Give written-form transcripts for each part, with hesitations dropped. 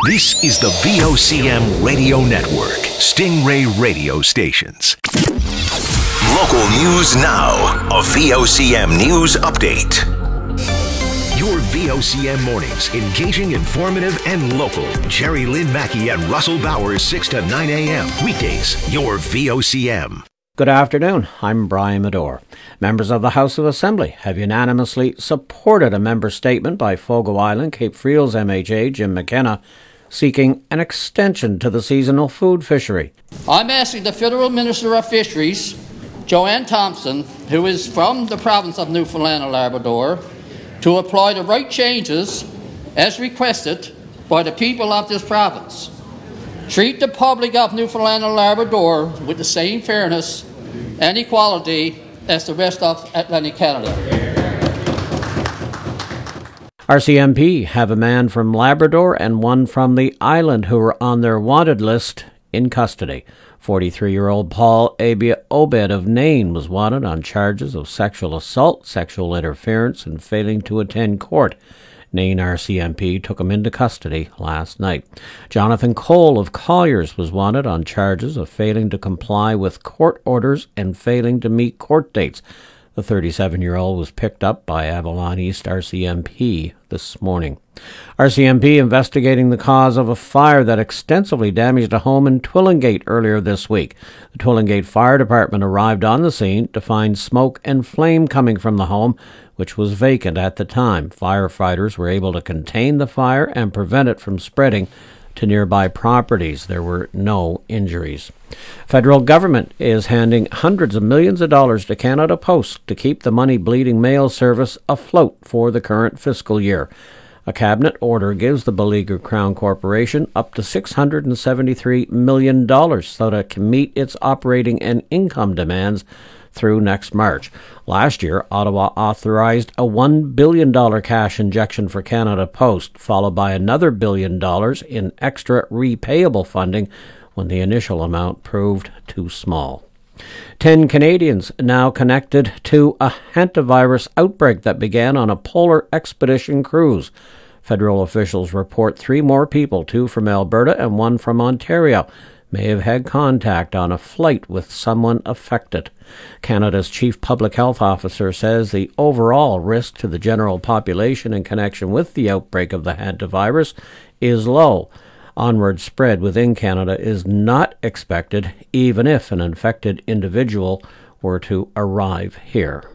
This is the VOCM Radio Network, Stingray Radio Stations. Local news now. A VOCM news update. Your VOCM mornings, engaging, informative, and local. Jerry Lynn Mackey and Russell Bowers, 6 to 9 a.m. Weekdays, your VOCM. Good afternoon. I'm Brian Medore. Members of the House of Assembly have unanimously supported a member statement by Fogo Island Cape Friels MHA Jim McKenna seeking an extension to the seasonal food fishery. I'm asking the Federal Minister of Fisheries, Joanne Thompson, who is from the province of Newfoundland and Labrador, to apply the right changes as requested by the people of this province. Treat the public of Newfoundland and Labrador with the same fairness and equality as the rest of Atlantic Canada. RCMP have a man from Labrador and one from the island who are on their wanted list in custody. 43-year-old Paul Abia Obed of Nain was wanted on charges of sexual assault, sexual interference, and failing to attend court. Nain RCMP took him into custody last night. Jonathan Cole of Colliers was wanted on charges of failing to comply with court orders and failing to meet court dates. The 37-year-old was picked up by Avalon East RCMP this morning. RCMP investigating the cause of a fire that extensively damaged a home in Twillingate earlier this week. The Twillingate Fire Department arrived on the scene to find smoke and flame coming from the home, which was vacant at the time. Firefighters were able to contain the fire and prevent it from spreading to nearby properties. There were no injuries. Federal government is handing hundreds of millions of dollars to Canada Post to keep the money-bleeding mail service afloat for the current fiscal year. A cabinet order gives the beleaguered Crown Corporation up to $673 million so that it can meet its operating and income demands through next March. Last year, Ottawa authorized a $1 billion cash injection for Canada Post, followed by another $1 billion in extra repayable funding when the initial amount proved too small. 10 Canadians now connected to a hantavirus outbreak that began on a polar expedition cruise. Federal officials report 3 more people, 2 from Alberta and 1 from Ontario, may have had contact on a flight with someone affected. Canada's chief public health officer says the overall risk to the general population in connection with the outbreak of the hantavirus is low. Onward spread within Canada is not expected, even if an infected individual were to arrive here.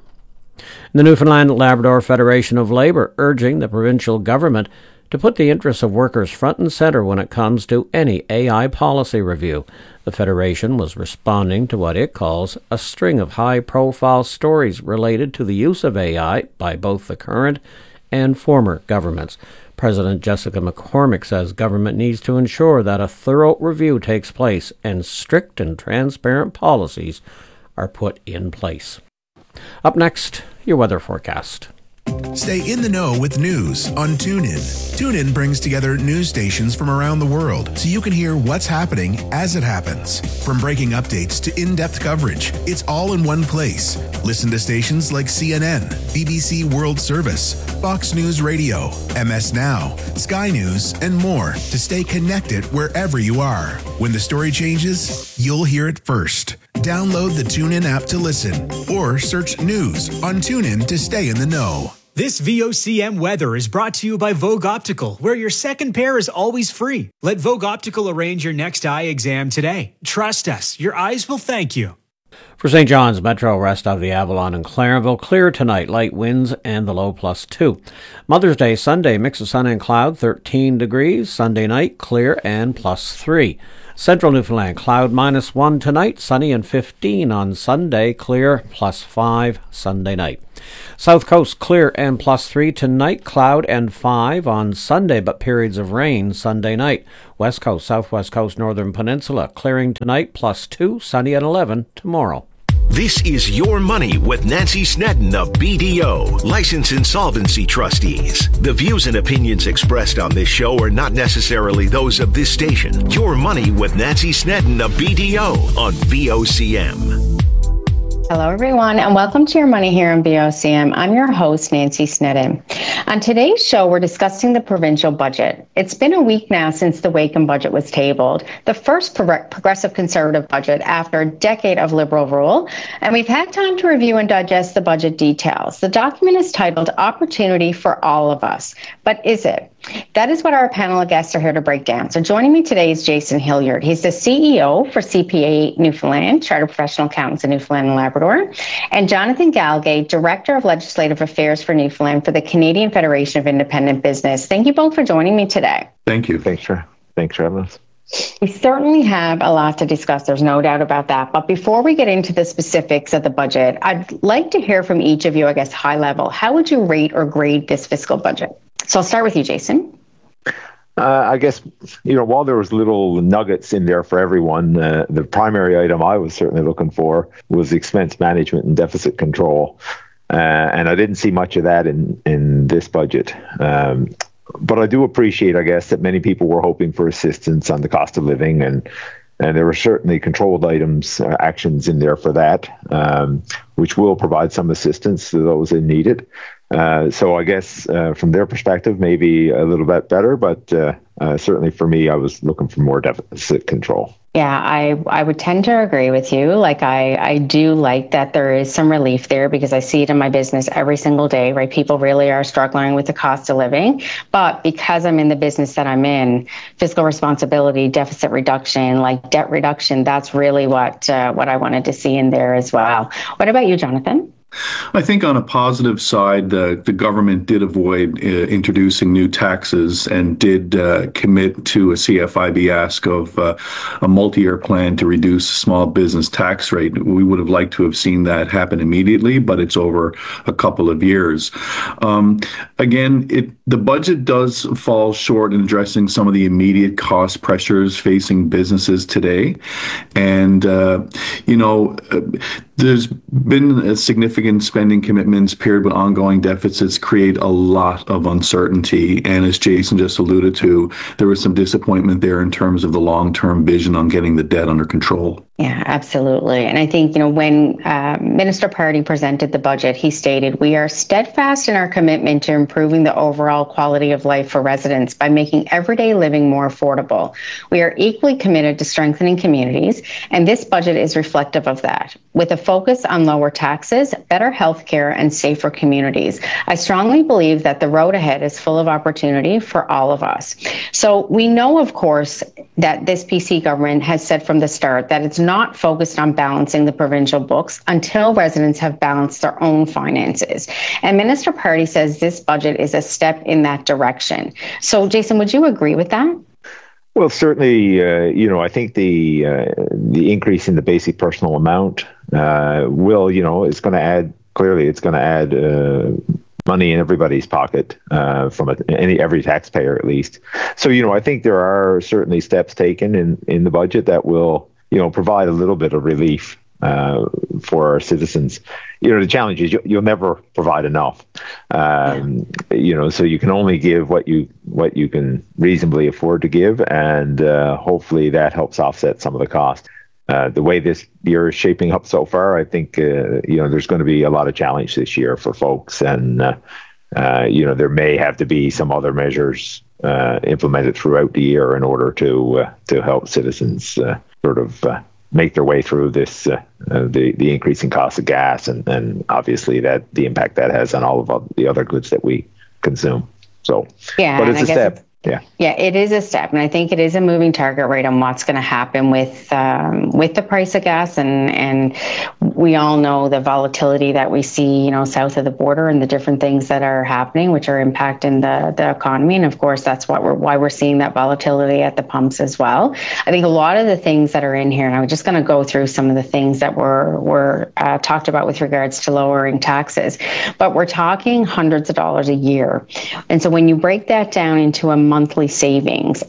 The Newfoundland Labrador Federation of Labour urging the provincial government to put the interests of workers front and centre when it comes to any AI policy review. The Federation was responding to what it calls a string of high-profile stories related to the use of AI by both the current and former governments. President Jessica McCormick says government needs to ensure that a thorough review takes place and strict and transparent policies are put in place. Up next, your weather forecast. Stay in the know with news on TuneIn. TuneIn brings together news stations from around the world so you can hear what's happening as it happens. From breaking updates to in-depth coverage, it's all in one place. Listen to stations like CNN, BBC World Service, Fox News Radio, MS Now, Sky News, and more to stay connected wherever you are. When the story changes, you'll hear it first. Download the TuneIn app to listen or search news on TuneIn to stay in the know. This VOCM weather is brought to you by Vogue Optical, where your second pair is always free. Let Vogue Optical arrange your next eye exam today. Trust us, your eyes will thank you. For St. John's Metro, rest of the Avalon and Clarenville, clear tonight, light winds and the low +2. Mother's Day Sunday, mix of sun and cloud, 13 degrees. Sunday night, clear and +3. Central Newfoundland, cloud -1 tonight, sunny and 15 on Sunday, clear +5 Sunday night. South Coast, clear and +3 tonight, cloud and 5 on Sunday, but periods of rain Sunday night. West Coast, Southwest Coast, Northern Peninsula, clearing tonight, +2, sunny at 11 tomorrow. This is Your Money with Nancy Snedden of BDO, Licensed Insolvency Trustees. The views and opinions expressed on this show are not necessarily those of this station. Your Money with Nancy Snedden of BDO on VOCM. Hello, everyone, and welcome to Your Money here on VOCM. I'm your host, Nancy Snedden. On today's show, we're discussing the provincial budget. It's been a week now since the Wakem budget was tabled, the first progressive conservative budget after a decade of Liberal rule, and we've had time to review and digest the budget details. The document is titled Opportunity for All of Us, but is it? That is what our panel of guests are here to break down. So joining me today is Jason Hilliard. He's the CEO for CPA Newfoundland, Chartered Professional Accountants in Newfoundland and Labrador, and Jonathan Galgate, Director of Legislative Affairs for Newfoundland for the Canadian Federation of Independent Business. Thank you both for joining me today. Thank you. Thanks for having us. We certainly have a lot to discuss. There's no doubt about that. But before we get into the specifics of the budget, I'd like to hear from each of you, I guess, high level. How would you rate or grade this fiscal budget? So I'll start with you, Jason. I guess, while there was little nuggets in there for everyone, the primary item I was certainly looking for was expense management and deficit control. And I didn't see much of that in this budget. But I do appreciate, I guess, that many people were hoping for assistance on the cost of living, and there were certainly controlled items, actions in there for that, which will provide some assistance to those that need it. So I guess from their perspective, maybe a little bit better, but certainly for me, I was looking for more deficit control. Yeah, I would tend to agree with you. Like, I do like that there is some relief there because I see it in my business every single day, right? People really are struggling with the cost of living. But because I'm in the business that I'm in, fiscal responsibility, deficit reduction, like debt reduction, that's really what I wanted to see in there as well. What about you, Jonathan? I think on a positive side, the government did avoid introducing new taxes and did commit to a CFIB ask of a multi-year plan to reduce small business tax rate. We would have liked to have seen that happen immediately, but it's over a couple of years. Again, the budget does fall short in addressing some of the immediate cost pressures facing businesses today. And, there's been a significant spending commitments paired with ongoing deficits create a lot of uncertainty. And as Jason just alluded to, there was some disappointment there in terms of the long-term vision on getting the debt under control. Yeah, absolutely. And I think, when Minister Party presented the budget, he stated, "We are steadfast in our commitment to improving the overall quality of life for residents by making everyday living more affordable. We are equally committed to strengthening communities, and this budget is reflective of that, with a focus on lower taxes, better health care, and safer communities. I strongly believe that the road ahead is full of opportunity for all of us." So we know, of course, that this PC government has said from the start that it's not focused on balancing the provincial books until residents have balanced their own finances. And Minister Party says this budget is a step in that direction. So, Jason, would you agree with that? Well, certainly, I think the increase in the basic personal amount it's going to add, clearly it's going to add money in everybody's pocket from every taxpayer at least. So, I think there are certainly steps taken in the budget that will, provide a little bit of relief for our citizens. The challenge is you'll never provide enough. So you can only give what you can reasonably afford to give, and hopefully that helps offset some of the cost. The way this year is shaping up so far, I think there's going to be a lot of challenge this year for folks, and there may have to be some other measures implemented throughout the year in order to help citizens make their way through this the increasing cost of gas and obviously that the impact that has on all of the other goods that we consume. So, yeah, but it's a step. Yeah, it is a step, and I think it is a moving target right on what's going to happen with the price of gas, and we all know the volatility that we see, south of the border, and the different things that are happening, which are impacting the economy, and of course that's why we're seeing that volatility at the pumps as well. I think a lot of the things that are in here, and I'm just going to go through some of the things that were talked about with regards to lowering taxes, but we're talking hundreds of dollars a year, and so when you break that down into a monthly savings,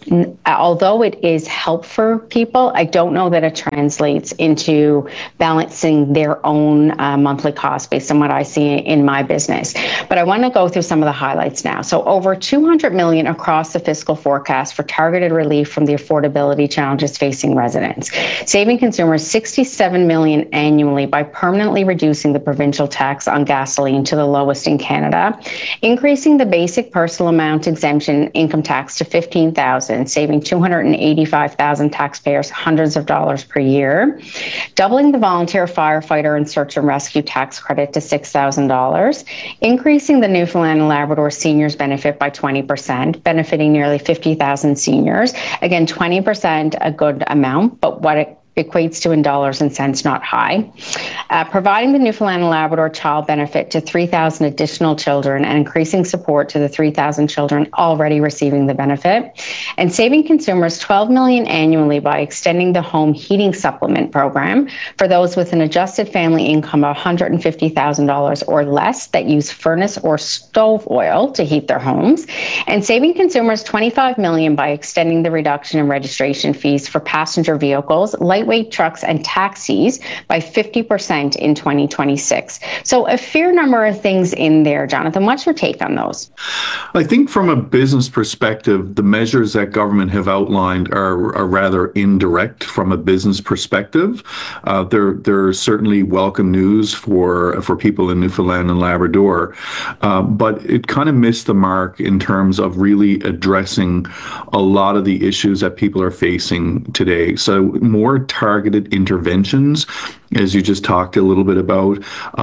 although it is help for people, I don't know that it translates into balancing their own monthly costs based on what I see in my business. But I want to go through some of the highlights now. So over $200 million across the fiscal forecast for targeted relief from the affordability challenges facing residents, saving consumers $67 million annually by permanently reducing the provincial tax on gasoline to the lowest in Canada, increasing the basic personal amount exemption income tax to $15,000, saving 285,000 taxpayers hundreds of dollars per year, doubling the volunteer firefighter and search and rescue tax credit to $6,000, increasing the Newfoundland and Labrador seniors benefit by 20%, benefiting nearly 50,000 seniors. Again, 20% a good amount, but what it equates to in dollars and cents, not high. Providing the Newfoundland and Labrador child benefit to 3,000 additional children and increasing support to the 3,000 children already receiving the benefit. And saving consumers $12 million annually by extending the home heating supplement program for those with an adjusted family income of $150,000 or less that use furnace or stove oil to heat their homes. And saving consumers $25 million by extending the reduction in registration fees for passenger vehicles, lightweight trucks and taxis by 50% in 2026. So a fair number of things in there. Jonathan, what's your take on those? I think from a business perspective, the measures that government have outlined are rather indirect from a business perspective. They're certainly welcome news for people in Newfoundland and Labrador, but it kind of missed the mark in terms of really addressing a lot of the issues that people are facing today. So more targeted interventions, as you just talked a little bit about,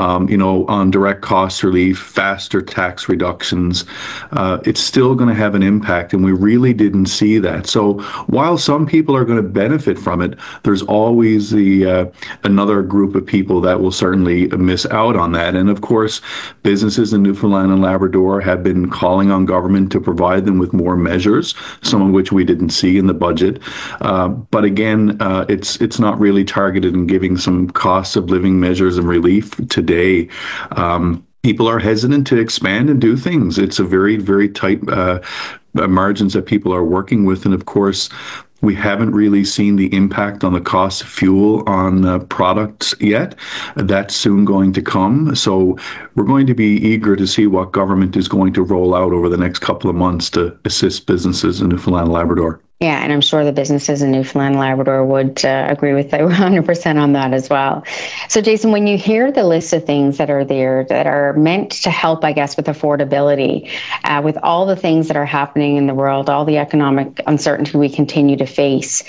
on direct cost relief, faster tax reductions, it's still going to have an impact, and we really didn't see that. So while some people are going to benefit from it, there's always another group of people that will certainly miss out on that. And of course, businesses in Newfoundland and Labrador have been calling on government to provide them with more measures, some of which we didn't see in the budget. But again, it's not really targeted in giving some cost of living measures and relief today. People are hesitant to expand and do things. It's a very, very tight margins that people are working with. And of course, we haven't really seen the impact on the cost of fuel on products yet. That's soon going to come. So we're going to be eager to see what government is going to roll out over the next couple of months to assist businesses in Newfoundland and Labrador. Yeah, and I'm sure the businesses in Newfoundland and Labrador would agree with you 100% on that as well. So, Jason, when you hear the list of things that are there that are meant to help, I guess, with affordability, with all the things that are happening in the world, all the economic uncertainty we continue to face,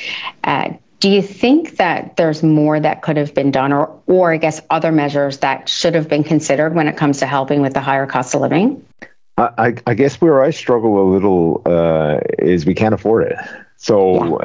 do you think that there's more that could have been done or I guess, other measures that should have been considered when it comes to helping with the higher cost of living? I guess where I struggle a little is we can't afford it. So,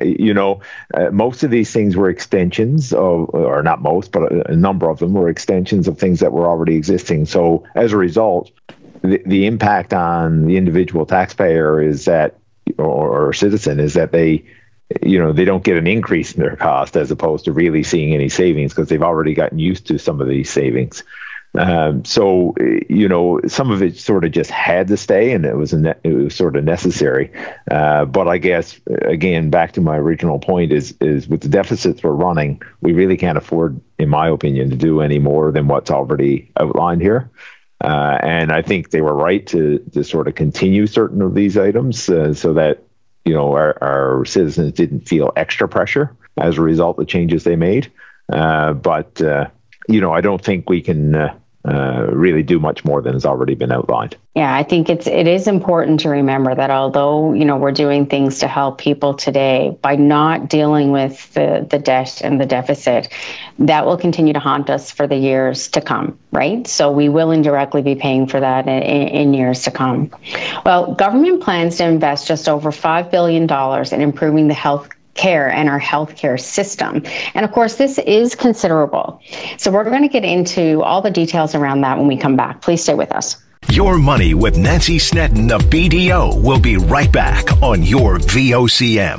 most of these things were extensions of, or not most, but a number of them were extensions of things that were already existing. So as a result, the impact on the individual taxpayer is that, or citizen, is that they don't get an increase in their cost as opposed to really seeing any savings because they've already gotten used to some of these savings. So some of it sort of just had to stay, and it was sort of necessary. But I guess again, back to my original point is with the deficits we're running, we really can't afford, in my opinion, to do any more than what's already outlined here. And I think they were right to sort of continue certain of these items so that our citizens didn't feel extra pressure as a result of the changes they made. But I don't think we can really do much more than has already been outlined. Yeah, I think it is important to remember that although, we're doing things to help people today, by not dealing with the debt and the deficit, that will continue to haunt us for the years to come, right? So we will indirectly be paying for that in years to come. Well, government plans to invest just over $5 billion in improving the health care and our healthcare system. And of course, this is considerable. So we're going to get into all the details around that when we come back. Please stay with us. Your Money with Nancy Snedden of BDO will be right back on your VOCM.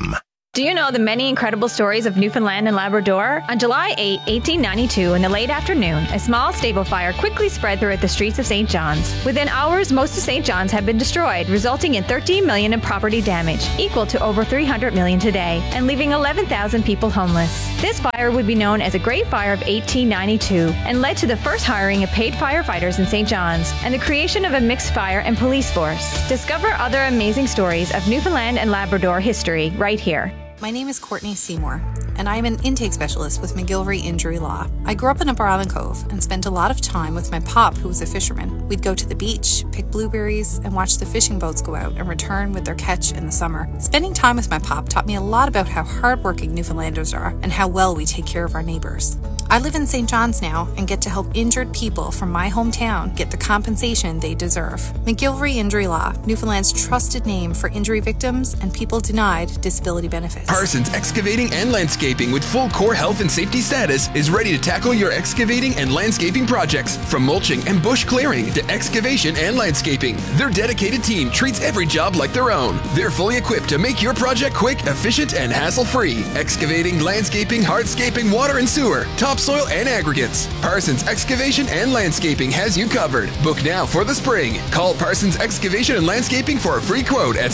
Do you know the many incredible stories of Newfoundland and Labrador? On July 8, 1892, in the late afternoon, a small stable fire quickly spread throughout the streets of St. John's. Within hours, most of St. John's had been destroyed, resulting in $13 million in property damage, equal to over $300 million today, and leaving 11,000 people homeless. This fire would be known as the Great Fire of 1892 and led to the first hiring of paid firefighters in St. John's and the creation of a mixed fire and police force. Discover other amazing stories of Newfoundland and Labrador history right here. My name is Courtney Seymour, and I'm an intake specialist with McGillivray Injury Law. I grew up in Upper Island Cove and spent a lot of time with my pop, who was a fisherman. We'd go to the beach, pick blueberries, and watch the fishing boats go out and return with their catch in the summer. Spending time with my pop taught me a lot about how hardworking Newfoundlanders are and how well we take care of our neighbors. I live in St. John's now and get to help injured people from my hometown get the compensation they deserve. McGillivray Injury Law, Newfoundland's trusted name for injury victims and people denied disability benefits. Parsons Excavating and Landscaping, with full core health and safety status, is ready to tackle your excavating and landscaping projects. From mulching and bush clearing to excavation and landscaping, their dedicated team treats every job like their own. They're fully equipped to make your project quick, efficient, and hassle-free. Excavating, landscaping, hardscaping, water and sewer, topsoil and aggregates. Parsons Excavation and Landscaping has you covered. Book now for the spring. Call Parsons Excavation and Landscaping for a free quote at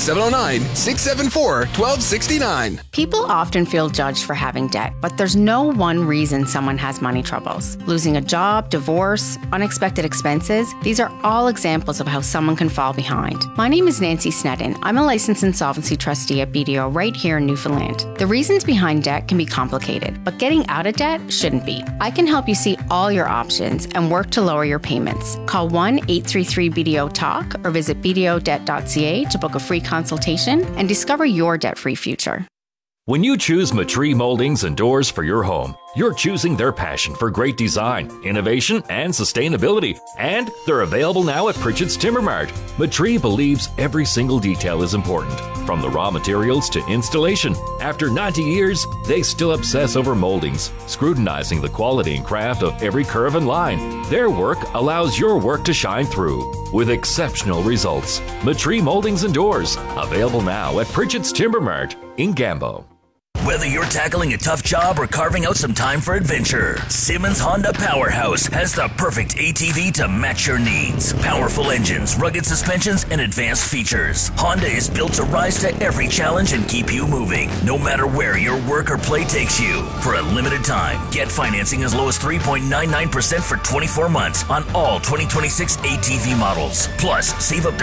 709-674-1269. People often feel judged for having debt, but there's no one reason someone has money troubles. Losing a job, divorce, unexpected expenses, these are all examples of how someone can fall behind. My name is Nancy Snedden. I'm a licensed insolvency trustee at BDO right here in Newfoundland. The reasons behind debt can be complicated, but getting out of debt shouldn't be. I can help you see all your options and work to lower your payments. Call 1-833-BDO-TALK or visit bdodebt.ca to book a free consultation and discover your debt-free future. When you choose Matree Moldings and Doors for your home, you're choosing their passion for great design, innovation, and sustainability. And they're available now at Pritchett's Timber Mart. Matree believes every single detail is important, from the raw materials to installation. After 90 years, they still obsess over moldings, scrutinizing the quality and craft of every curve and line. Their work allows your work to shine through with exceptional results. Matree Moldings and Doors, available now at Pritchett's Timber Mart in Gambo. Whether you're tackling a tough job or carving out some time for adventure, Simmons Honda Powerhouse has the perfect ATV to match your needs. Powerful engines, rugged suspensions, and advanced features. Honda is built to rise to every challenge and keep you moving, no matter where your work or play takes you. For a limited time, get financing as low as 3.99% for 24 months on all 2026 ATV models. Plus, save up to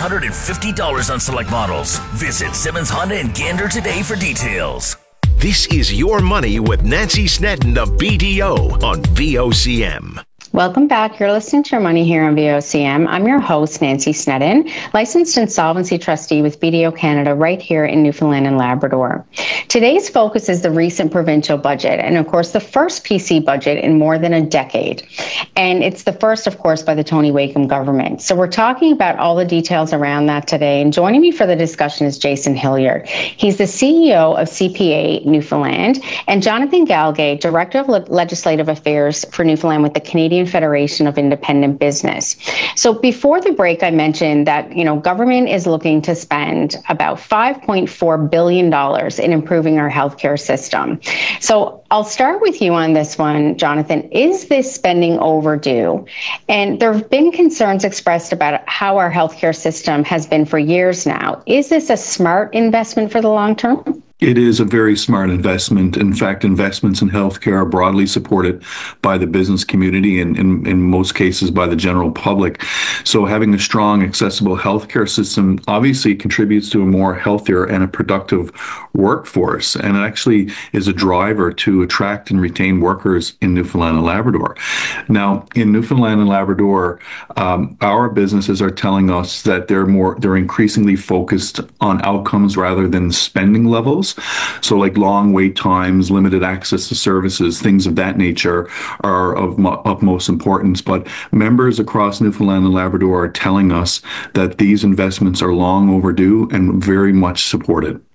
$750 on select models. Visit Simmons Honda in Gander today for details. This is Your Money with Nancy Snedden of BDO on VOCM. Welcome back. You're listening to Your Money here on VOCM. I'm your host, Nancy Snedden, licensed insolvency trustee with BDO Canada right here in Newfoundland and Labrador. Today's focus is the recent provincial budget, and of course, the first PC budget in more than a decade. And it's the first, of course, by the Tony Wakeham government. So we're talking about all the details around that today. And joining me for the discussion is Jason Hilliard. He's the CEO of CPA Newfoundland, and Jonathan Galgay, Director of Legislative Affairs for Newfoundland with the Canadian Federation of Independent Business. So before the break, I mentioned that, government is looking to spend about $5.4 billion in improving our healthcare system. So I'll start with you on this one, Jonathan. Is this spending overdue? And there have been concerns expressed about how our healthcare system has been for years now. Is this a smart investment for the long term? It is a very smart investment. In fact, investments in healthcare are broadly supported by the business community and in most cases by the general public. So having a strong, accessible healthcare system obviously contributes to a more healthier and a productive workforce. And it actually is a driver to attract and retain workers in Newfoundland and Labrador. Now, in Newfoundland and Labrador, our businesses are telling us that they're increasingly focused on outcomes rather than spending levels. So like long wait times, limited access to services, things of that nature are of utmost importance. But members across Newfoundland and Labrador are telling us that these investments are long overdue and very much supported.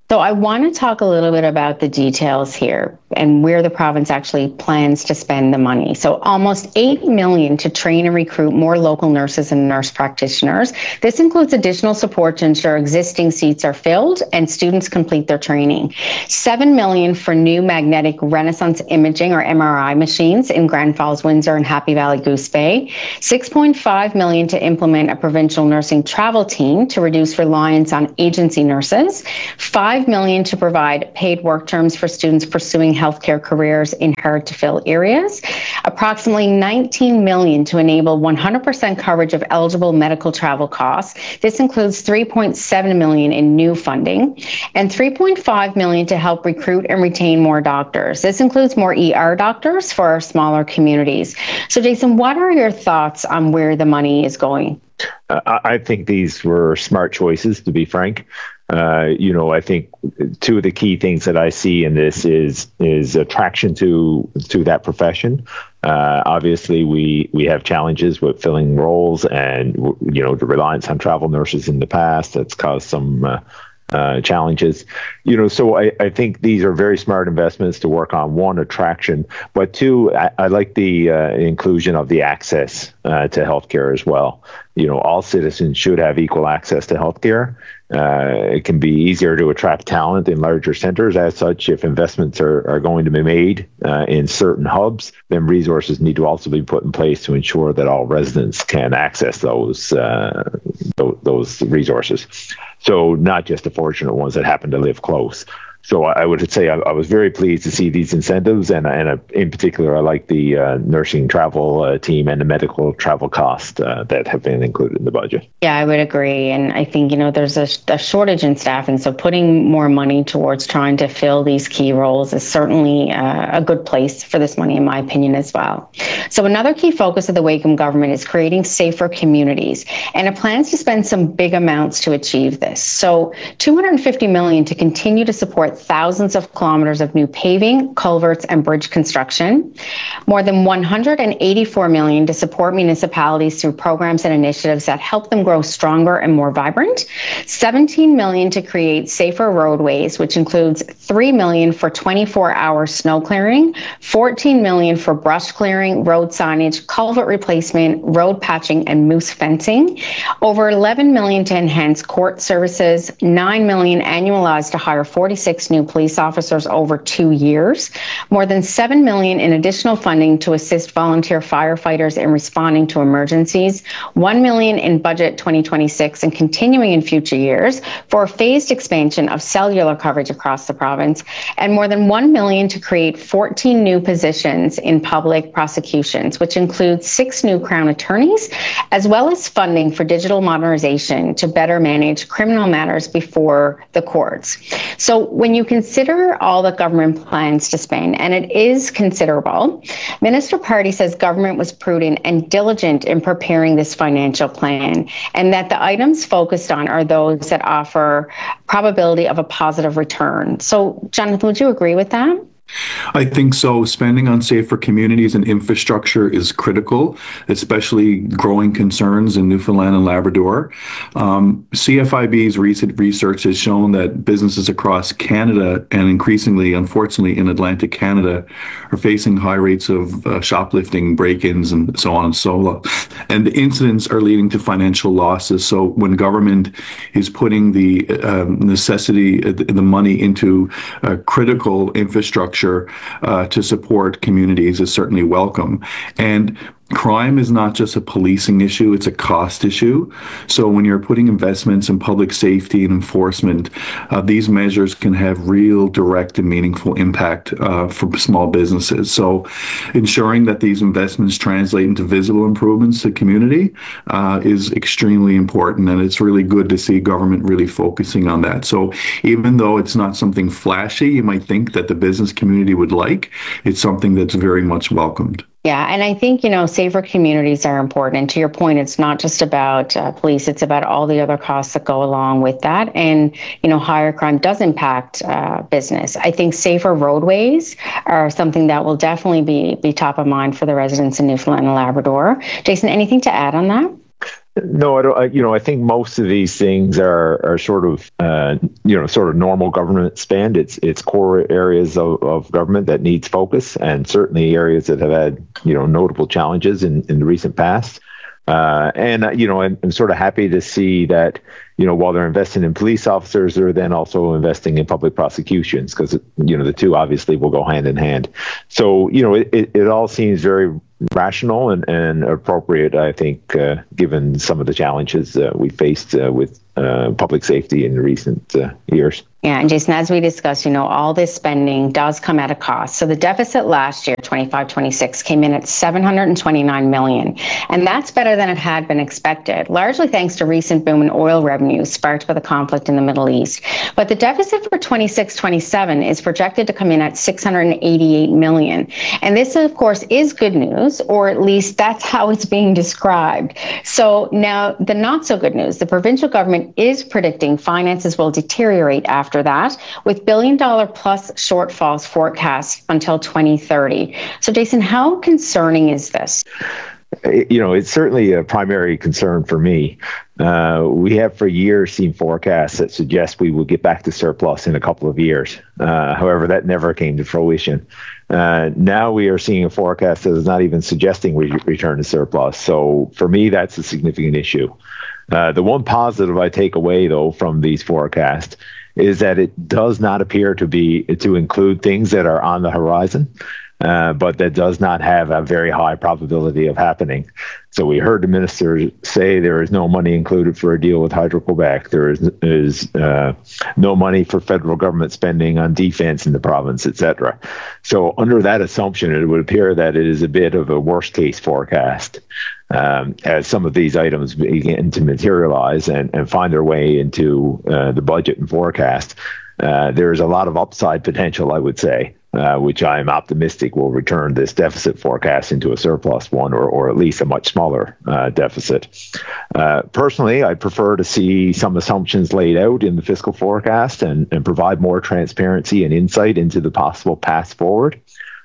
So I want to talk a little bit about the details here and where the province actually plans to spend the money. So almost $8 million to train and recruit more local nurses and nurse practitioners. This includes additional support to ensure existing seats are filled and students complete their training. $7 million for new magnetic resonance imaging or MRI machines in Grand Falls, Windsor, and Happy Valley, Goose Bay. $6.5 million to implement a provincial nursing travel team to reduce reliance on agency nurses. $5 million to provide paid work terms for students pursuing healthcare careers in hard-to-fill areas. Approximately $19 million to enable 100% coverage of eligible medical travel costs. This includes $3.7 million in new funding and $3.5 million to help recruit and retain more doctors. This includes more ER doctors for our smaller communities. So, Jason, what are your thoughts on where the money is going? I think these were smart choices, to be frank. I think two of the key things that I see in this is attraction to that profession. Obviously, we have challenges with filling roles, and the reliance on travel nurses in the past that's caused some challenges. So I think these are very smart investments to work on, one, attraction, but two, I like the inclusion of the access to healthcare as well. All citizens should have equal access to healthcare. It can be easier to attract talent in larger centers. As such, if investments are going to be made in certain hubs, then resources need to also be put in place to ensure that all residents can access those resources. So not just the fortunate ones that happen to live close. So I would say I was very pleased to see these incentives, and in particular, I like the nursing travel team and the medical travel cost that have been included in the budget. Yeah, I would agree. And I think, there's a shortage in staffing. So putting more money towards trying to fill these key roles is certainly a good place for this money, in my opinion, as well. So another key focus of the Wakeham government is creating safer communities. And it plans to spend some big amounts to achieve this. So $250 million to continue to support thousands of kilometers of new paving, culverts, and bridge construction. More than $184 million to support municipalities through programs and initiatives that help them grow stronger and more vibrant. $17 million to create safer roadways, which includes $3 million for 24-hour snow clearing, $14 million for brush clearing, road signage, culvert replacement, road patching, and moose fencing. Over $11 million to enhance court services, $9 million annualized to hire 46 new police officers over 2 years, more than $7 million in additional funding to assist volunteer firefighters in responding to emergencies, $1 million in budget 2026 and continuing in future years for a phased expansion of cellular coverage across the province, and more than $1 million to create 14 new positions in public prosecutions, which includes 6 new Crown attorneys, as well as funding for digital modernization to better manage criminal matters before the courts. So when you consider all that government plans to spend, and it is considerable, Minister Pardee says government was prudent and diligent in preparing this financial plan, and that the items focused on are those that offer probability of a positive return. So, Jonathan, would you agree with that? I think so. Spending on safer communities and infrastructure is critical, especially growing concerns in Newfoundland and Labrador. CFIB's recent research has shown that businesses across Canada and increasingly, unfortunately, in Atlantic Canada are facing high rates of shoplifting, break-ins, and so on and so on. And the incidents are leading to financial losses. So when government is putting the the money into critical infrastructure to support communities is certainly welcome. And crime is not just a policing issue, it's a cost issue. So when you're putting investments in public safety and enforcement, these measures can have real direct and meaningful impact for small businesses. So ensuring that these investments translate into visible improvements to community is extremely important. And it's really good to see government really focusing on that. So even though it's not something flashy, you might think that the business community would like, it's something that's very much welcomed. Yeah, and I think, safer communities are important. And to your point, it's not just about police, it's about all the other costs that go along with that. And, higher crime does impact business. I think safer roadways are something that will definitely be top of mind for the residents in Newfoundland and Labrador. Jason, anything to add on that? No, I don't. I think most of these things are sort of, sort of normal government spend. It's core areas of government that needs focus, and certainly areas that have had, notable challenges in the recent past. I'm sort of happy to see that, while they're investing in police officers, they're then also investing in public prosecutions, because, the two obviously will go hand in hand. So, it all seems very rational and appropriate, I think, given some of the challenges we faced with public safety in the recent years. Yeah, and Jason, as we discussed, all this spending does come at a cost. So the deficit last year, 25-26, came in at $729 million. And that's better than it had been expected, largely thanks to recent boom in oil revenues sparked by the conflict in the Middle East. But the deficit for 26-27 is projected to come in at $688 million. And this, of course, is good news, or at least that's how it's being described. So now the not so good news, the provincial government is predicting finances will deteriorate after that, with billion-dollar plus shortfalls forecast until 2030. So, Jason, how concerning is this? It's certainly a primary concern for me. We have for years seen forecasts that suggest we will get back to surplus in a couple of years. However, that never came to fruition. Now we are seeing a forecast that is not even suggesting we return to surplus. So for me, that's a significant issue. The one positive I take away, though, from these forecasts is that it does not appear to include things that are on the horizon, but that does not have a very high probability of happening. So we heard the minister say there is no money included for a deal with Hydro-Quebec. There is no money for federal government spending on defense in the province, etc. So under that assumption, it would appear that it is a bit of a worst-case forecast. As some of these items begin to materialize and find their way into the budget and forecast, there is a lot of upside potential, I would say, which I am optimistic will return this deficit forecast into a surplus one, or at least a much smaller deficit. Personally, I prefer to see some assumptions laid out in the fiscal forecast and provide more transparency and insight into the possible path forward,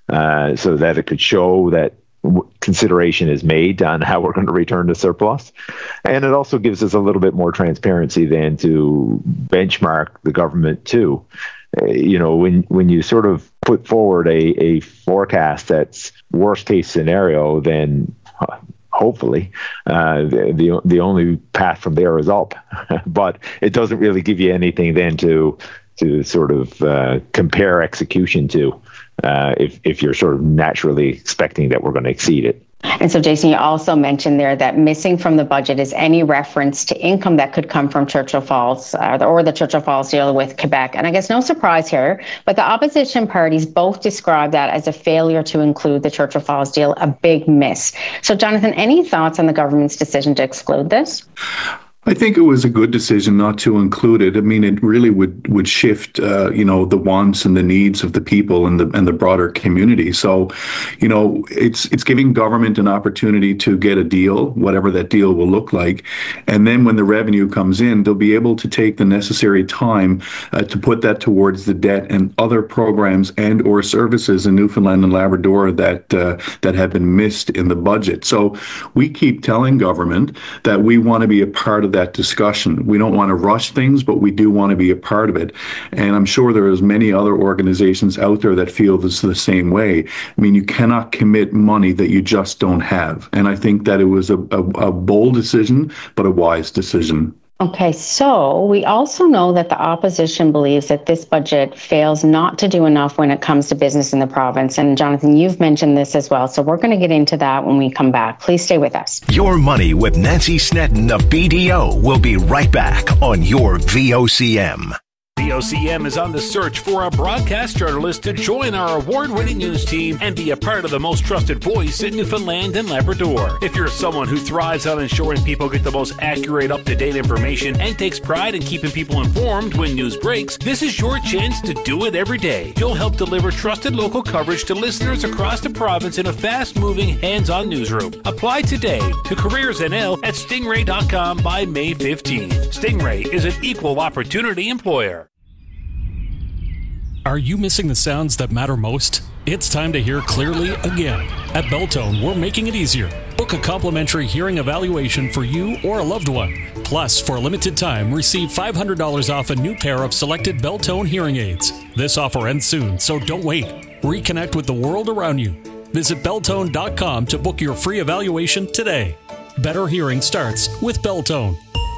so that it could show that consideration is made on how we're going to return to surplus. And it also gives us a little bit more transparency then to benchmark the government too. When you sort of put forward a forecast that's worst case scenario, then hopefully the only path from there is up. But it doesn't really give you anything then to sort of compare execution to, if you're sort of naturally expecting that we're going to exceed it. And so, Jason, you also mentioned there that missing from the budget is any reference to income that could come from Churchill Falls or the Churchill Falls deal with Quebec. And I guess no surprise here, but the opposition parties both describe that as a failure to include the Churchill Falls deal, a big miss. So, Jonathan, any thoughts on the government's decision to exclude this? I think it was a good decision not to include it. I mean, it really would shift, the wants and the needs of the people and the broader community. So, it's giving government an opportunity to get a deal, whatever that deal will look like. And then when the revenue comes in, they'll be able to take the necessary time to put that towards the debt and other programs and or services in Newfoundland and Labrador that have been missed in the budget. So we keep telling government that we want to be a part of that discussion. We don't want to rush things, but we do want to be a part of it. And I'm sure there is many other organizations out there that feel this the same way. I mean, you cannot commit money that you just don't have. And I think that it was a bold decision, but a wise decision. Okay, so we also know that the opposition believes that this budget fails not to do enough when it comes to business in the province. And Jonathan, you've mentioned this as well. So we're going to get into that when we come back. Please stay with us. Your Money with Nancy Snedden of BDO will be right back on your VOCM. VOCM is on the search for a broadcast journalist to join our award-winning news team and be a part of the most trusted voice in Newfoundland and Labrador. If you're someone who thrives on ensuring people get the most accurate, up-to-date information and takes pride in keeping people informed when news breaks, this is your chance to do it every day. You'll help deliver trusted local coverage to listeners across the province in a fast-moving, hands-on newsroom. Apply today to CareersNL at stingray.com by May 15th. Stingray is an equal opportunity employer. Are you missing the sounds that matter most? It's time to hear clearly again. At Beltone, we're making it easier. Book a complimentary hearing evaluation for you or a loved one. Plus, for a limited time, receive $500 off a new pair of selected Beltone hearing aids. This offer ends soon, so don't wait. Reconnect with the world around you. Visit Beltone.com to book your free evaluation today. Better hearing starts with Beltone.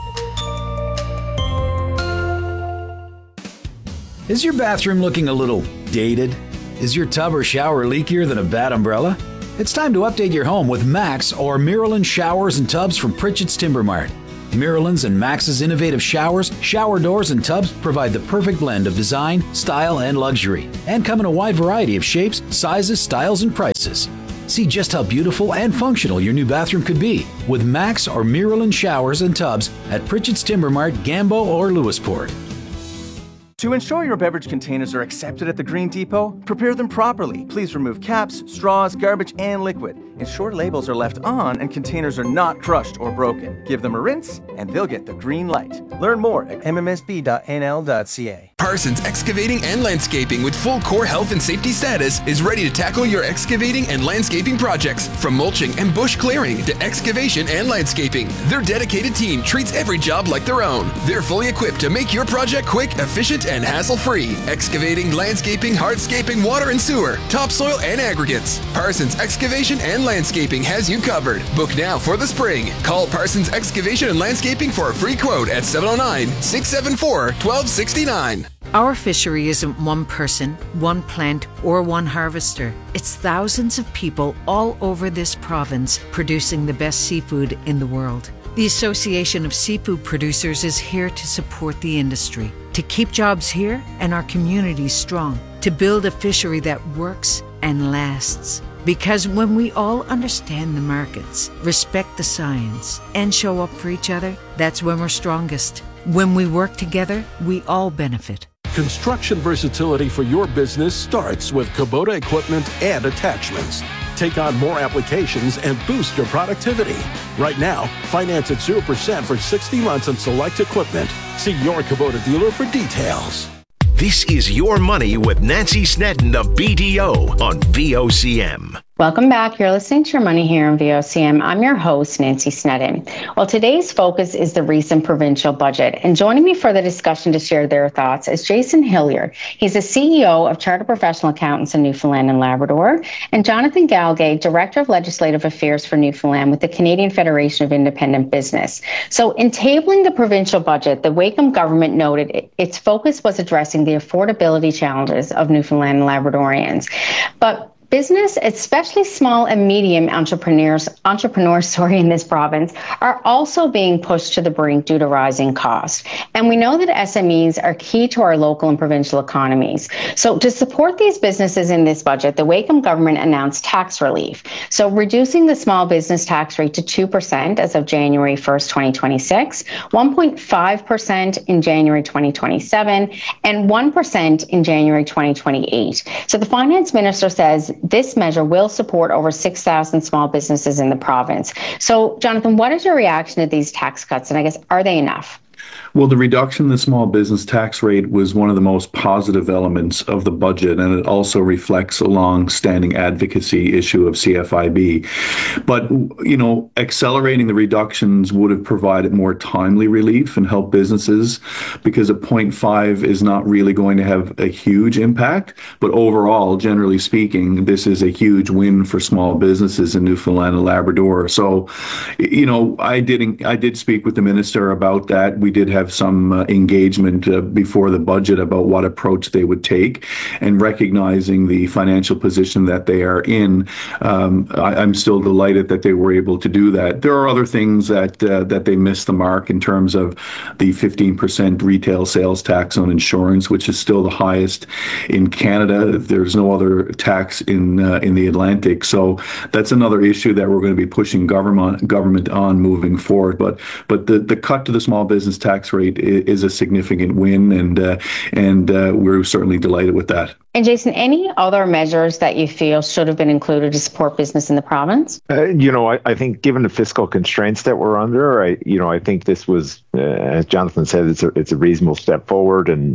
Is your bathroom looking a little dated? Is your tub or shower leakier than a bad umbrella? It's time to update your home with Max or Miraland showers and tubs from Pritchett's Timber Mart. Miraland's and Max's innovative showers, shower doors, and tubs provide the perfect blend of design, style, and luxury, and come in a wide variety of shapes, sizes, styles, and prices. See just how beautiful and functional your new bathroom could be with Max or Miraland showers and tubs at Pritchett's Timber Mart, Gambo, or Lewisport. To ensure your beverage containers are accepted at the Green Depot, prepare them properly. Please remove caps, straws, garbage, and liquid. Ensure labels are left on and containers are not crushed or broken. Give them a rinse and they'll get the green light. Learn more at mmsb.nl.ca. Parsons Excavating and Landscaping with full core health and safety status is ready to tackle your excavating and landscaping projects. From mulching and bush clearing to excavation and landscaping, their dedicated team treats every job like their own. They're fully equipped to make your project quick, efficient, and hassle-free. Excavating, landscaping, hardscaping, water and sewer, topsoil and aggregates. Parsons Excavation and Landscaping has you covered. Book now for the spring. Call Parsons Excavation and Landscaping for a free quote at 709-674-1269. Our fishery isn't one person, one plant, or one harvester. It's thousands of people all over this province producing the best seafood in the world. The Association of Seafood Producers is here to support the industry, to keep jobs here and our communities strong, to build a fishery that works and lasts. Because when we all understand the markets, respect the science, and show up for each other, that's when we're strongest. When we work together, we all benefit. Construction versatility for your business starts with Kubota equipment and attachments. Take on more applications and boost your productivity. Right now, finance at 0% for 60 months on select equipment. See your Kubota dealer for details. This is Your Money with Nancy Snedden of BDO on VOCM. Welcome back. You're listening to Your Money here on VOCM. I'm your host, Nancy Snedden. Well, today's focus is the recent provincial budget. And joining me for the discussion to share their thoughts is Jason Hilliard. He's the CEO of Chartered Professional Accountants in Newfoundland and Labrador, and Jonathan Galgay, Director of Legislative Affairs for Newfoundland with the Canadian Federation of Independent Business. So in tabling the provincial budget, the Wakeham government noted its focus was addressing the affordability challenges of Newfoundland and Labradorians. But business, especially small and medium entrepreneurs in this province, are also being pushed to the brink due to rising costs. And we know that SMEs are key to our local and provincial economies. So to support these businesses in this budget, the Wakeham government announced tax relief. So reducing the small business tax rate to 2% as of January 1st, 2026, 1.5% in January 2027, and 1% in January 2028. So the finance minister says this measure will support over 6,000 small businesses in the province. So, Jonathan, what is your reaction to these tax cuts? And I guess, are they enough? Well, the reduction in the small business tax rate was one of the most positive elements of the budget, and it also reflects a long-standing advocacy issue of CFIB. But, you know, accelerating the reductions would have provided more timely relief and helped businesses, because a 0.5 is not really going to have a huge impact. But overall, generally speaking, this is a huge win for small businesses in Newfoundland and Labrador. So, you know, I did speak with the minister about that. We did have some engagement before the budget about what approach they would take, and recognizing the financial position that they are in. I'm still delighted that they were able to do that. There are other things that they missed the mark in terms of the 15% retail sales tax on insurance, which is still the highest in Canada. There's no other tax in the Atlantic, so that's another issue that we're going to be pushing government on moving forward. But the cut to the small business tax rate is a significant win, and we're certainly delighted with that. And Jason, any other measures that you feel should have been included to support business in the province? I think given the fiscal constraints that we're under, I think this was, as Jonathan said, it's a reasonable step forward, and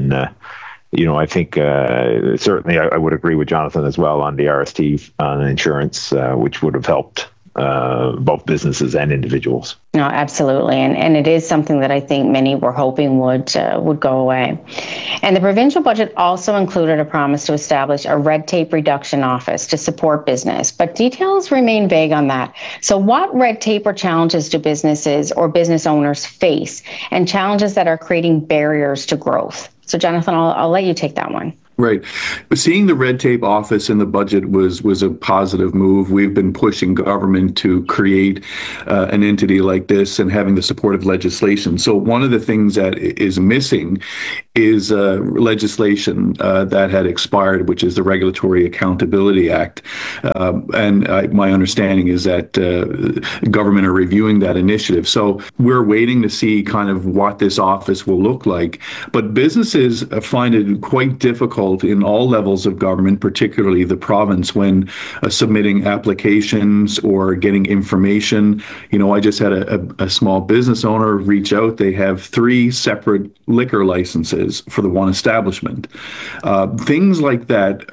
I think certainly I would agree with Jonathan as well on the RST on insurance, which would have helped both businesses and individuals. No, absolutely, and it is something that I think many were hoping would go away. And the provincial budget also included a promise to establish a red tape reduction office to support business, but details remain vague on that. So what red tape or challenges do businesses or business owners face, and challenges that are creating barriers to growth? So Jonathan, I'll let you take that one. Right. Seeing the red tape office in the budget was a positive move. We've been pushing government to create an entity like this and having the support of legislation. So one of the things that is missing is legislation that had expired, which is the Regulatory Accountability Act. And my understanding is that government are reviewing that initiative. So we're waiting to see kind of what this office will look like. But businesses find it quite difficult in all levels of government, particularly the province, when submitting applications or getting information. You know, I just had a small business owner reach out. They have 3 separate liquor licenses for the one establishment. Things like that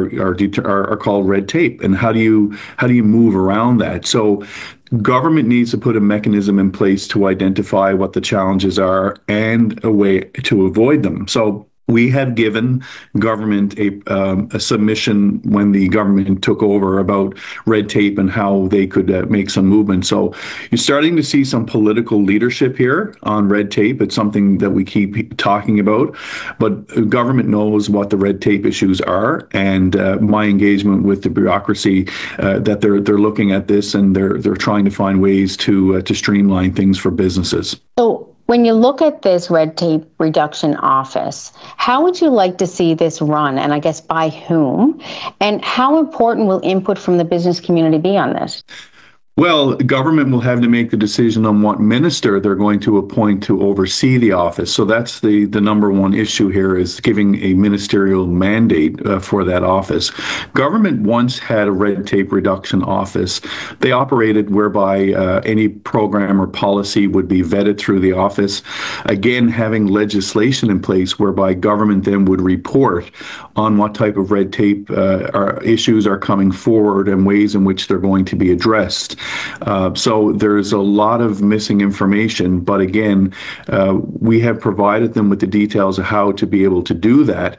are called red tape. And how do you move around that? So government needs to put a mechanism in place to identify what the challenges are and a way to avoid them. So we have given government a submission when the government took over about red tape and how they could make some movement. So you're starting to see some political leadership here on red tape. It's something that we keep talking about, but government knows what the red tape issues are. And my engagement with the bureaucracy, that they're looking at this and they're trying to find ways to streamline things for businesses. So when you look at this red tape reduction office, how would you like to see this run, and I guess by whom? And how important will input from the business community be on this? Well, government will have to make the decision on what minister they're going to appoint to oversee the office. So that's the number one issue here, is giving a ministerial mandate for that office. Government once had a red tape reduction office. They operated whereby any program or policy would be vetted through the office. Again, having legislation in place whereby government then would report on what type of red tape issues are coming forward and ways in which they're going to be addressed. So there's a lot of missing information, but again, we have provided them with the details of how to be able to do that.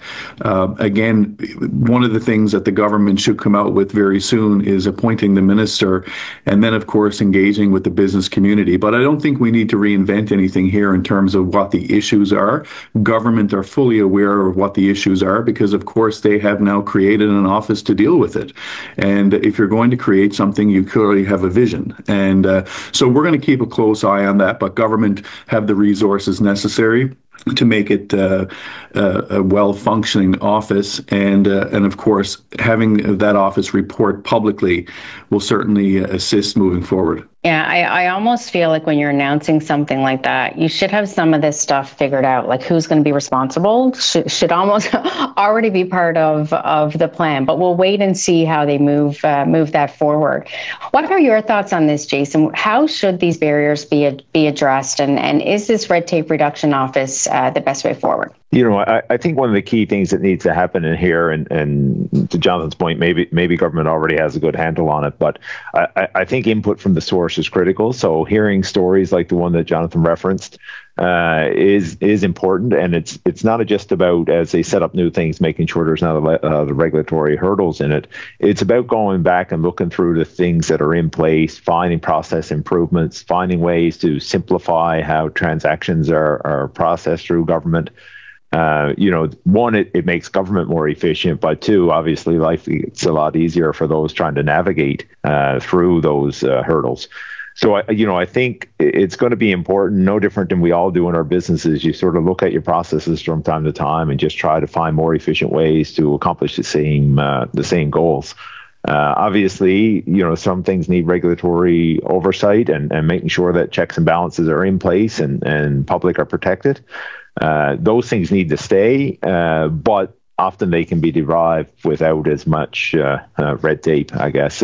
Again, one of the things that the government should come out with very soon is appointing the minister, and then, of course, engaging with the business community. But I don't think we need to reinvent anything here in terms of what the issues are. Government are fully aware of what the issues are because, of course, they have now created an office to deal with it. And if you're going to create something, you clearly have a vision. And so we're going to keep a close eye on that, but government have the resources necessary to make it a well-functioning office. And of course, having that office report publicly will certainly assist moving forward. Yeah, I almost feel like when you're announcing something like that, you should have some of this stuff figured out, like who's going to be responsible should almost already be part of the plan. But we'll wait and see how they move that forward. What are your thoughts on this, Jason? How should these barriers be addressed? And is this red tape reduction office the best way forward? You know, I think one of the key things that needs to happen in here, and to Jonathan's point, maybe government already has a good handle on it, but I think input from the source is critical. So hearing stories like the one that Jonathan referenced is important, and it's not just about, as they set up new things, making sure there's not the regulatory hurdles in it. It's about going back and looking through the things that are in place, finding process improvements, finding ways to simplify how transactions are processed through government. One, it makes government more efficient, but two, obviously life gets a lot easier for those trying to navigate through those hurdles. So, I think it's going to be important, no different than we all do in our businesses. You sort of look at your processes from time to time and just try to find more efficient ways to accomplish the same goals. Obviously, some things need regulatory oversight and making sure that checks and balances are in place and public are protected. Those things need to stay, but often they can be derived without as much red tape, I guess,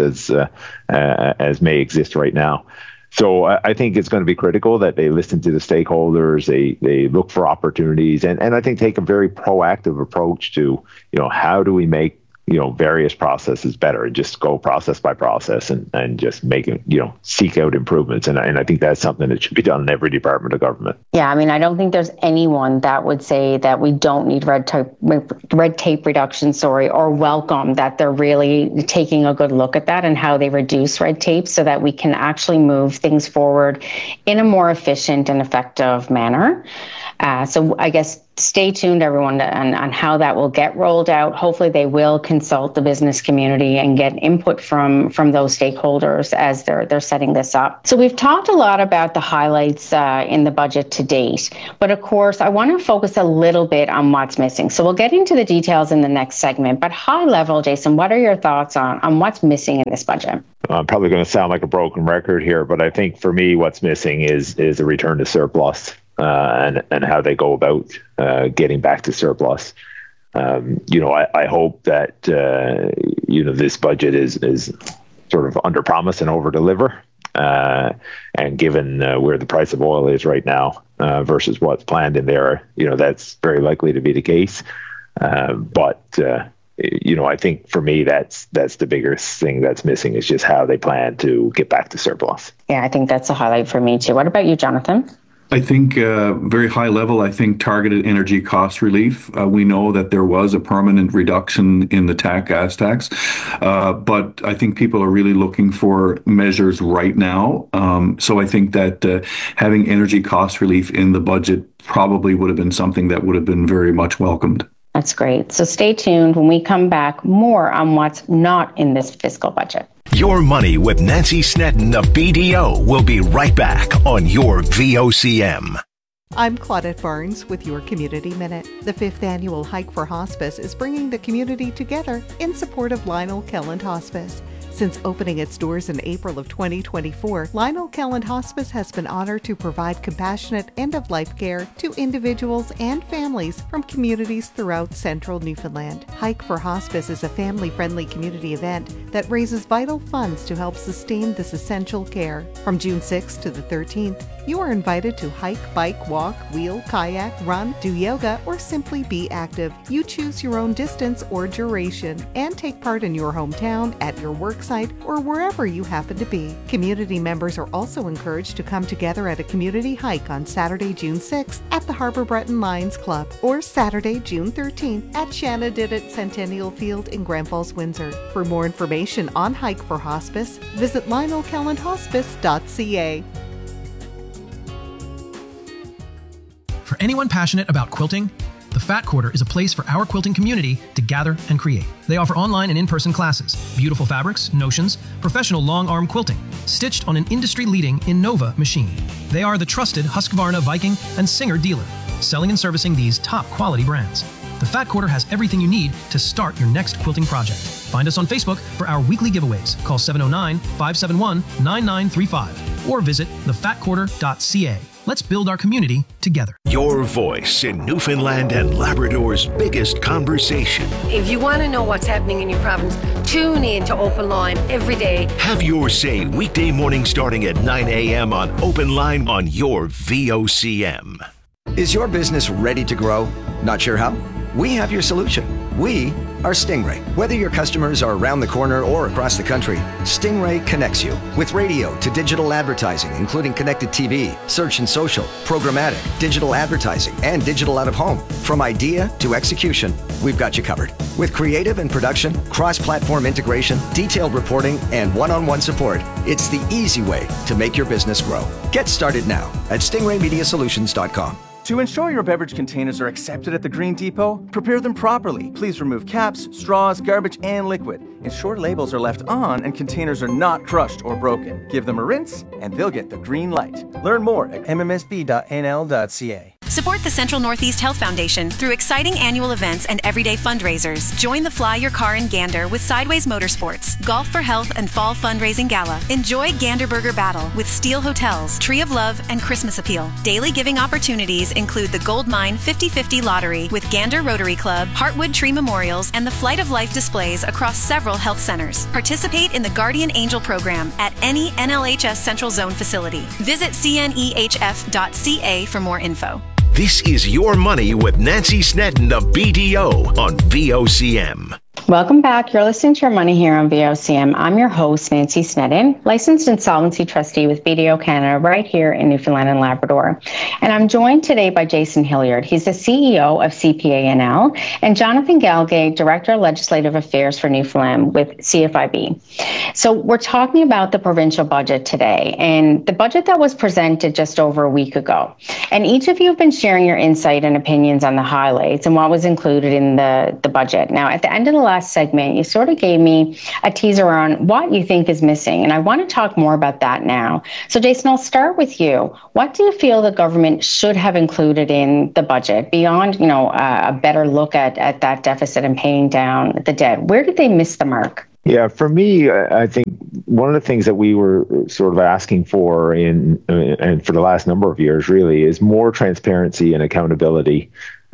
as may exist right now. So I think it's going to be critical that they listen to the stakeholders, they look for opportunities, and I think take a very proactive approach to, how do we make various processes better and just go process by process and just make it, seek out improvements. And I think that's something that should be done in every department of government. Yeah, I mean, I don't think there's anyone that would say that we don't need red tape reduction, or welcome that they're really taking a good look at that and how they reduce red tape so that we can actually move things forward in a more efficient and effective manner. So I guess stay tuned, everyone, on how that will get rolled out. Hopefully they will consult the business community and get input from those stakeholders as they're setting this up. So we've talked a lot about the highlights in the budget to date, but of course I want to focus a little bit on what's missing. So we'll get into the details in the next segment, but high level, Jason, what are your thoughts on what's missing in this budget? I'm probably going to sound like a broken record here, but I think for me what's missing is a return to surplus. And how they go about getting back to surplus. I hope that this budget is sort of under promise and over deliver. And given where the price of oil is right now versus what's planned in there, that's very likely to be the case. But I think for me that's the biggest thing that's missing is just how they plan to get back to surplus. Yeah, I think that's a highlight for me too. What about you, Jonathan? I think very high level, I think targeted energy cost relief. We know that there was a permanent reduction in the gas tax, but I think people are really looking for measures right now. So I think that having energy cost relief in the budget probably would have been something that would have been very much welcomed. That's great. So stay tuned when we come back, more on what's not in this fiscal budget. Your Money with Nancy Snedden of BDO will be right back on your VOCM. I'm Claudette Barnes with your Community Minute. The 5th annual Hike for Hospice is bringing the community together in support of Lionel Kelland Hospice. Since opening its doors in April of 2024, Lionel Kelland Hospice has been honored to provide compassionate end-of-life care to individuals and families from communities throughout central Newfoundland. Hike for Hospice is a family-friendly community event that raises vital funds to help sustain this essential care. From June 6th to the 13th, you are invited to hike, bike, walk, wheel, kayak, run, do yoga, or simply be active. You choose your own distance or duration and take part in your hometown, at your work site, or wherever you happen to be. Community members are also encouraged to come together at a community hike on Saturday, June 6th at the Harbour Breton Lions Club or Saturday, June 13th at Shanadidit Centennial Field in Grand Falls, Windsor. For more information on Hike for Hospice, visit lionelkellandhospice.ca. For anyone passionate about quilting, The Fat Quarter is a place for our quilting community to gather and create. They offer online and in-person classes, beautiful fabrics, notions, professional long-arm quilting, stitched on an industry-leading Innova machine. They are the trusted Husqvarna, Viking, and Singer dealer, selling and servicing these top-quality brands. The Fat Quarter has everything you need to start your next quilting project. Find us on Facebook for our weekly giveaways. Call 709-571-9935 or visit thefatquarter.ca. Let's build our community together. Your voice in Newfoundland and Labrador's biggest conversation. If you want to know what's happening in your province, tune in to Open Line every day. Have your say weekday morning starting at 9 a.m. on Open Line on your VOCM. Is your business ready to grow? Not sure how? We have your solution. We are Stingray. Whether your customers are around the corner or across the country, Stingray connects you with radio to digital advertising, including connected TV, search and social, programmatic, digital advertising, and digital out of home. From idea to execution, we've got you covered. With creative and production, cross-platform integration, detailed reporting, and one-on-one support, it's the easy way to make your business grow. Get started now at stingraymediasolutions.com. To ensure your beverage containers are accepted at the Green Depot, prepare them properly. Please remove caps, straws, garbage, and liquid. Ensure labels are left on and containers are not crushed or broken. Give them a rinse and they'll get the green light. Learn more at mmsb.nl.ca. Support the Central Northeast Health Foundation through exciting annual events and everyday fundraisers. Join the Fly Your Car in Gander with Sideways Motorsports, Golf for Health and Fall Fundraising Gala. Enjoy Gander Burger Battle with Steel Hotels, Tree of Love, and Christmas Appeal. Daily giving opportunities include the Gold Mine 50/50 Lottery with Gander Rotary Club, Heartwood Tree Memorials, and the Flight of Life displays across several health centers. Participate in the Guardian Angel program at any NLHS Central Zone facility. Visit cnehf.ca for more info. This is Your Money with Nancy Snedden of BDO on VOCM. Welcome back. You're listening to Your Money here on VOCM. I'm your host, Nancy Snedden, licensed insolvency trustee with BDO Canada right here in Newfoundland and Labrador. And I'm joined today by Jason Hilliard. He's the CEO of CPA&L, and Jonathan Galgay, Director of Legislative Affairs for Newfoundland with CFIB. So we're talking about the provincial budget today, and the budget that was presented just over a week ago. And each of you have been sharing your insight and opinions on the highlights and what was included in the budget. Now, at the end of the last segment, you sort of gave me a teaser on what you think is missing, and I want to talk more about that now. So, Jason, I'll start with you. What do you feel the government should have included in the budget beyond, a better look at that deficit and paying down the debt? Where did they miss the mark? Yeah, for me, I think one of the things that we were sort of asking for and for the last number of years really is more transparency and accountability.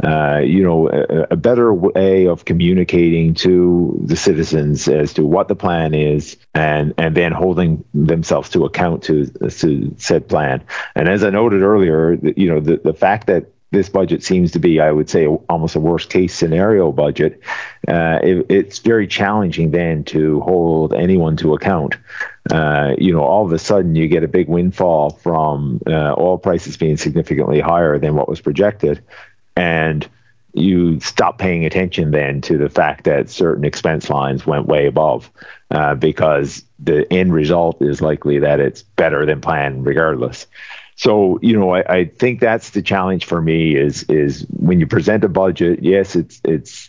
A better way of communicating to the citizens as to what the plan is and then holding themselves to account to said plan. And as I noted earlier, the fact that this budget seems to be, I would say, almost a worst case scenario budget. It's very challenging then to hold anyone to account. All of a sudden you get a big windfall from oil prices being significantly higher than what was projected. And you stop paying attention then to the fact that certain expense lines went way above because the end result is likely that it's better than planned regardless. So, I think that's the challenge for me is when you present a budget, yes, it's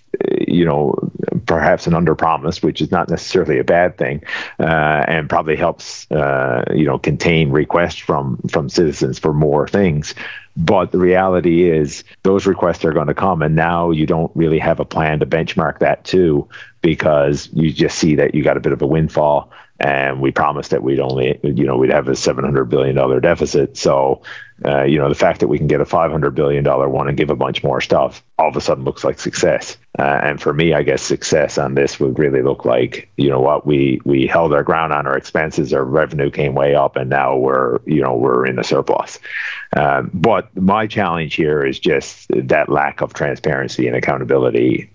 perhaps an underpromise, which is not necessarily a bad thing, and probably helps, contain requests from citizens for more things. But the reality is those requests are going to come, and now you don't really have a plan to benchmark that to, because you just see that you got a bit of a windfall. And we promised that we'd have a $700 billion deficit. So, the fact that we can get a $500 billion one and give a bunch more stuff all of a sudden looks like success. And for me, I guess success on this would really look like, we held our ground on our expenses, our revenue came way up, and now we're in a surplus. But my challenge here is just that lack of transparency and accountability.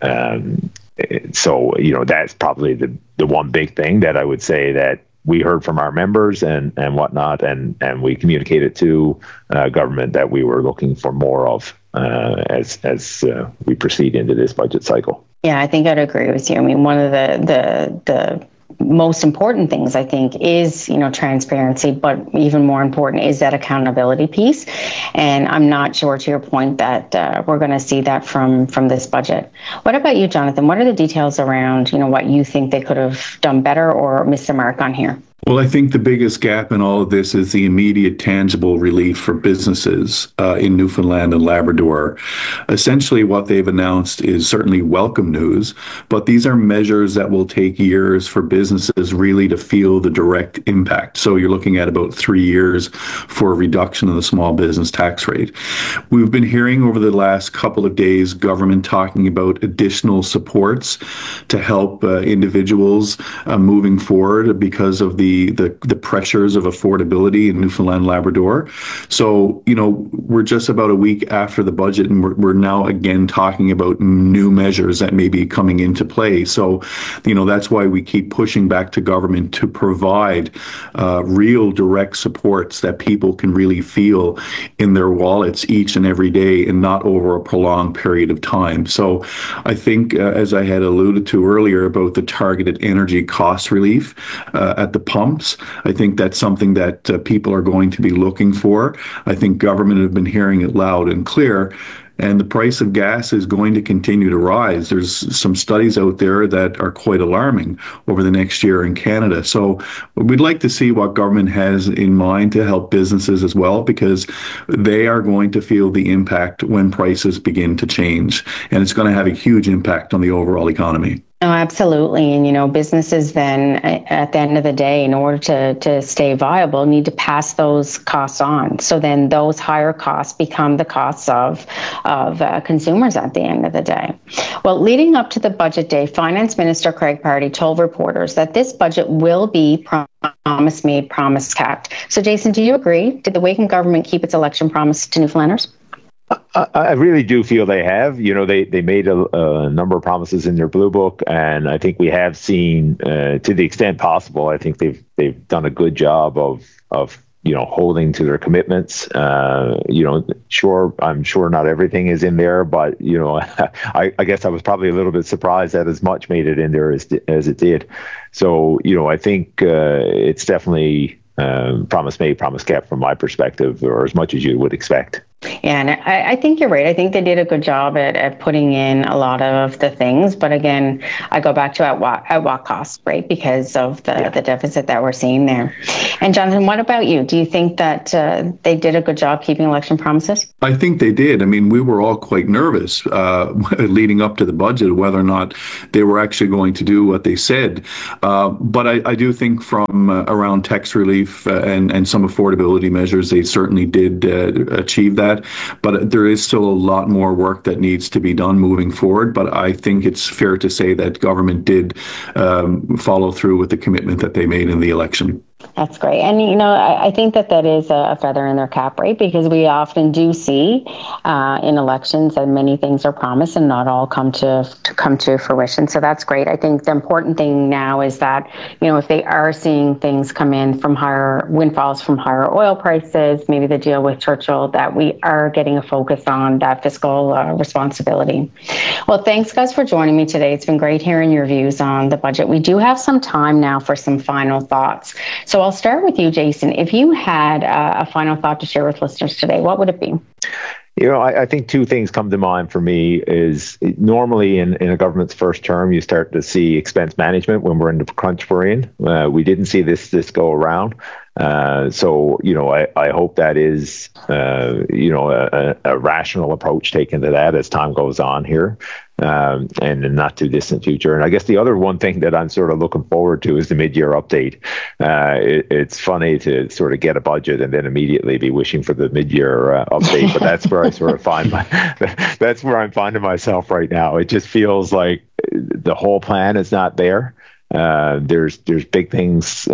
So, that's probably the one big thing that I would say that we heard from our members and whatnot, and we communicated to government that we were looking for more of as we proceed into this budget cycle. Yeah, I think I'd agree with you. I mean, one of the most important things, I think, is, transparency, but even more important is that accountability piece. And I'm not sure, to your point, that we're going to see that from this budget. What about you, Jonathan? What are the details around, what you think they could have done better or missed the mark on here? Well, I think the biggest gap in all of this is the immediate tangible relief for businesses in Newfoundland and Labrador. Essentially, what they've announced is certainly welcome news, but these are measures that will take years for businesses really to feel the direct impact. So you're looking at about 3 years for a reduction in the small business tax rate. We've been hearing over the last couple of days government talking about additional supports to help individuals moving forward because of the pressures of affordability in Newfoundland and Labrador. So, we're just about a week after the budget, and we're now again talking about new measures that may be coming into play. So, that's why we keep pushing back to government to provide real direct supports that people can really feel in their wallets each and every day and not over a prolonged period of time. So I think, as I had alluded to earlier about the targeted energy cost relief at the pumps, I think that's something that people are going to be looking for. I think government have been hearing it loud and clear. And the price of gas is going to continue to rise. There's some studies out there that are quite alarming over the next year in Canada. So we'd like to see what government has in mind to help businesses as well, because they are going to feel the impact when prices begin to change. And it's going to have a huge impact on the overall economy. Oh, absolutely. And, businesses then at the end of the day, in order to stay viable, need to pass those costs on. So then those higher costs become the costs of consumers at the end of the day. Well, leading up to the budget day, Finance Minister Craig Pardy told reporters that this budget will be promise made, promise kept. So, Jason, do you agree? Did the Wakem government keep its election promise to Newfoundlanders? I really do feel they have. They made a number of promises in their Blue Book, and I think we have seen, to the extent possible, I think they've done a good job of holding to their commitments. Sure, I'm sure not everything is in there, but I guess I was probably a little bit surprised that as much made it in there as it did. So I think it's definitely promise made, promise kept from my perspective, or as much as you would expect. Yeah, and I think you're right. I think they did a good job at putting in a lot of the things. But again, I go back to at what cost, right? Because of the deficit that we're seeing there. And Jonathan, what about you? Do you think that they did a good job keeping election promises? I think they did. I mean, we were all quite nervous leading up to the budget, whether or not they were actually going to do what they said. But I do think from around tax relief and some affordability measures, they certainly did achieve that. But there is still a lot more work that needs to be done moving forward. But I think it's fair to say that government did follow through with the commitment that they made in the election. That's great. And, I think that is a feather in their cap, right? Because we often do see in elections that many things are promised and not all come to fruition. So that's great. I think the important thing now is that, if they are seeing things come in from higher windfalls from higher oil prices, maybe the deal with Churchill, that we are getting a focus on that fiscal responsibility. Well, thanks, guys, for joining me today. It's been great hearing your views on the budget. We do have some time now for some final thoughts. So I'll start with you, Jason. If you had a final thought to share with listeners today, what would it be? I think two things come to mind for me is normally in a government's first term, you start to see expense management when we're in the crunch we're in. We didn't see this go around. So I hope that is, a rational approach taken to that as time goes on here. And in the not too distant future. And I guess the other one thing that I'm sort of looking forward to is the mid-year update. It's funny to sort of get a budget and then immediately be wishing for the mid-year update, but that's where I sort of that's where I'm finding myself right now. It just feels like the whole plan is not there. There's big things,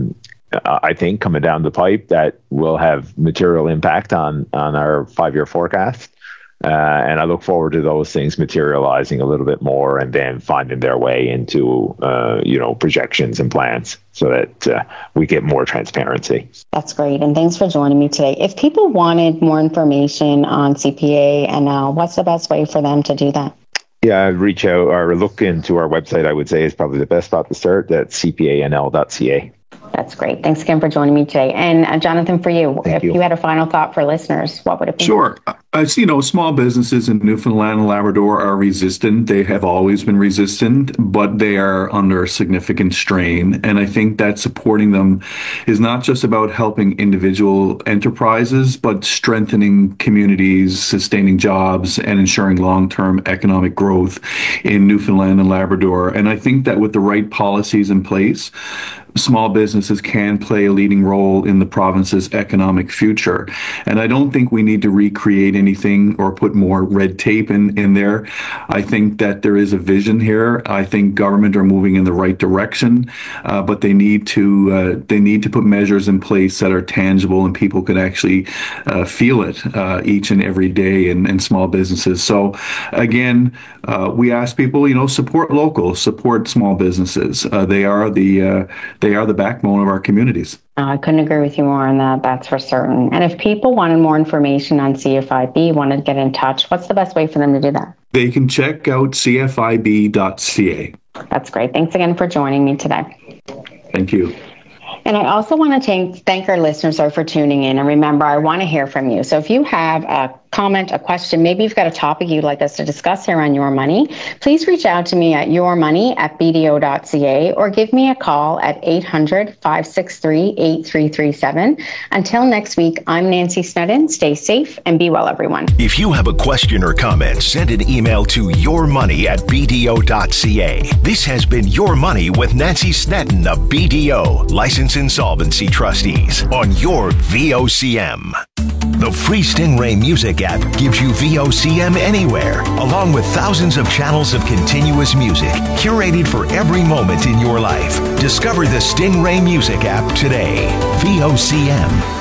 I think, coming down the pipe that will have material impact on our 5-year forecast. And I look forward to those things materializing a little bit more and then finding their way into, projections and plans so that we get more transparency. That's great. And thanks for joining me today. If people wanted more information on CPA-NL, what's the best way for them to do that? Yeah, reach out or look into our website, I would say, is probably the best spot to start. That's cpanl.ca. That's great. Thanks again for joining me today. And Jonathan, for you, if you had a final thought for listeners, what would it be? Sure. Small businesses in Newfoundland and Labrador are resistant. They have always been resistant, but they are under significant strain. And I think that supporting them is not just about helping individual enterprises, but strengthening communities, sustaining jobs, and ensuring long-term economic growth in Newfoundland and Labrador. And I think that with the right policies in place, small businesses can play a leading role in the province's economic future. And I don't think we need to recreate anything or put more red tape in there. I think that there is a vision here. I think government are moving in the right direction, but they need to put measures in place that are tangible and people can actually feel it each and every day in small businesses. So again, we ask people, support local, support small businesses. They are the backbone of our communities. I couldn't agree with you more on that. That's for certain. And if people wanted more information on CFIB, wanted to get in touch, what's the best way for them to do that? They can check out cfib.ca. That's great. Thanks again for joining me today. Thank you. And I also want to thank our listeners for tuning in. And remember, I want to hear from you. So if you have a comment, a question, maybe you've got a topic you'd like us to discuss here on Your Money, please reach out to me at yourmoney@bdo.ca or give me a call at 800-563-8337. Until next week, I'm Nancy Snedden. Stay safe and be well, everyone. If you have a question or comment, send an email to yourmoney@bdo.ca. This has been Your Money with Nancy Snedden of BDO, Licensed Insolvency Trustees, on your VOCM. The free Stingray Music app gives you VOCM anywhere, along with thousands of channels of continuous music, curated for every moment in your life. Discover the Stingray Music app today. VOCM.